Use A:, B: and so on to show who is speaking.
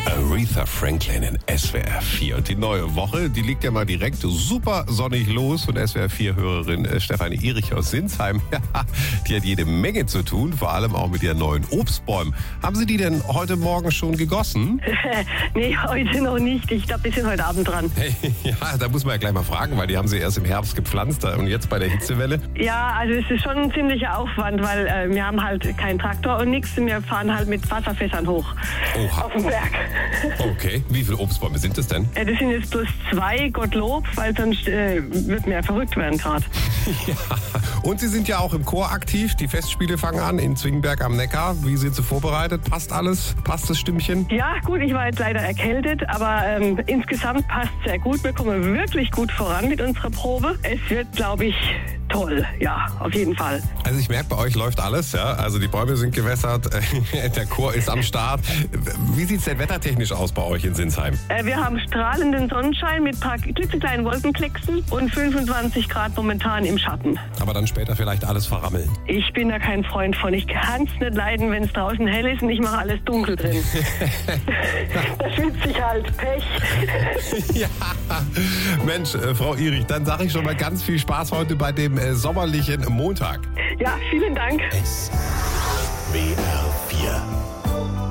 A: Aretha Franklin in SWR 4. Und die neue Woche, die liegt ja mal direkt super sonnig los. Und SWR 4-Hörerin Stefanie Erich aus Sinsheim, die hat jede Menge zu tun, vor allem auch mit ihren neuen Obstbäumen. Haben Sie die denn heute Morgen schon gegossen?
B: Nee, heute noch nicht. Ich glaube, wir sind heute Abend dran.
A: Ja, da muss man ja gleich mal fragen, weil die haben sie erst im Herbst gepflanzt und jetzt bei der Hitzewelle.
B: Ja, also es ist schon ein ziemlicher Aufwand, weil wir haben halt keinen Traktor und nichts. Wir fahren halt mit Wasserfässern hoch.
A: Oha.
B: Auf den Berg.
A: Okay, wie viele Obstbäume sind das denn?
B: Das sind jetzt bloß 2, Gottlob, weil sonst wird mir verrückt werden gerade.
A: Ja. Und Sie sind ja auch im Chor aktiv. Die Festspiele fangen an in Zwingenberg am Neckar. Wie sind Sie vorbereitet? Passt alles? Passt das Stimmchen?
B: Ja, gut, ich war jetzt leider erkältet, aber insgesamt passt sehr gut. Wir kommen wirklich gut voran mit unserer Probe. Es wird, glaube ich, toll. Ja, auf jeden Fall.
A: Also ich merke, bei euch läuft alles. Ja? Also die Bäume sind gewässert, der Chor ist am Start. Wie sieht es denn wettertechnisch aus bei euch in Sinsheim?
B: Wir haben strahlenden Sonnenschein mit ein paar klitzekleinen Wolkenklecksen und 25 Grad momentan im Schatten.
A: Aber dann später vielleicht alles verrammeln.
B: Ich bin da kein Freund von. Ich kann es nicht leiden, wenn es draußen hell ist und ich mache alles dunkel drin. Da schwitze ich halt. Pech.
A: Ja, Mensch, Frau Erich, dann sage ich schon mal ganz viel Spaß heute bei dem sommerlichen Montag.
B: Ja, vielen Dank.
C: SWR